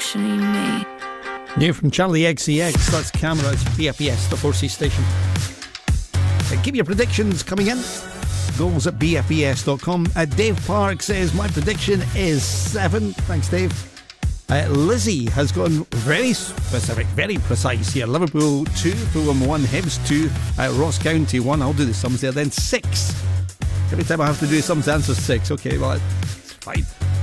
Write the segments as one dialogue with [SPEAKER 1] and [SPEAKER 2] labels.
[SPEAKER 1] especially me.
[SPEAKER 2] New from Charlie XCX, that's Cameras, BFBS, the 4C station. Keep your predictions coming in. Goals at bfbs.com. Dave Park says, my prediction is 7. Thanks, Dave. Lizzie has gone very specific, very precise here. Liverpool 2, Fulham 1, Hibs 2, Ross County 1. I'll do the sums there. Then 6. Every time I have to do sums, the answer's 6. Okay, well, it's fine.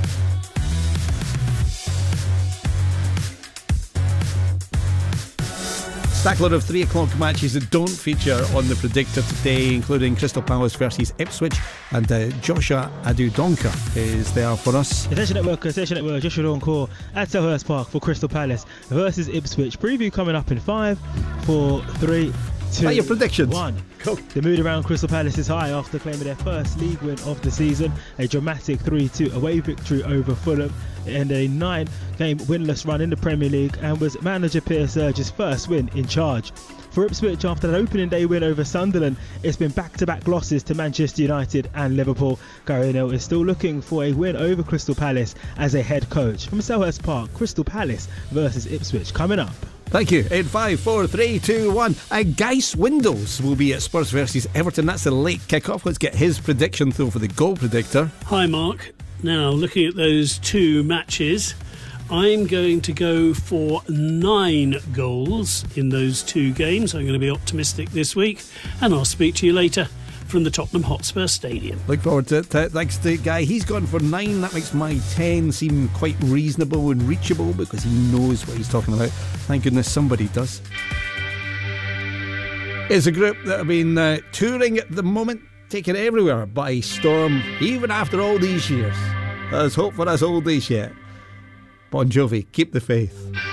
[SPEAKER 2] Stackload of 3 o'clock matches that don't feature on the predictor today, including Crystal Palace versus Ipswich, and Joshua Adudonka is there for us.
[SPEAKER 3] Attention Network, Joshua Adudonka at Selhurst Park for Crystal Palace versus Ipswich. Preview coming up in 5, 4, 3, 2,
[SPEAKER 2] your predictions?
[SPEAKER 3] 1.
[SPEAKER 2] Cool.
[SPEAKER 3] The mood around Crystal Palace is high after claiming their first league win of the season, a dramatic 3-2 away victory over Fulham, and a 9-game winless run in the Premier League, and was manager Peter Sturge's first win in charge. For Ipswich, after an opening day win over Sunderland, it's been back-to-back losses to Manchester United and Liverpool. Gary O'Neill is still looking for a win over Crystal Palace as a head coach. From Selhurst Park, Crystal Palace versus Ipswich coming up.
[SPEAKER 2] Thank you. In 5, 4, 3, 2, 1. Geis Windows will be at Spurs versus Everton. That's the late kick-off. Let's get his prediction through for the goal predictor.
[SPEAKER 4] Hi, Mark. Now, looking at those 2 matches, I'm going to go for 9 goals in those 2 games. I'm going to be optimistic this week, and I'll speak to you later from the Tottenham Hotspur Stadium.
[SPEAKER 2] Look forward to it. Thanks to Guy. He's gone for 9. That makes my 10 seem quite reasonable and reachable because he knows what he's talking about. Thank goodness somebody does. It's a group that have been touring at the moment, taken everywhere by storm, even after all these years. There's hope for us oldies yet. Bon Jovi, keep the faith.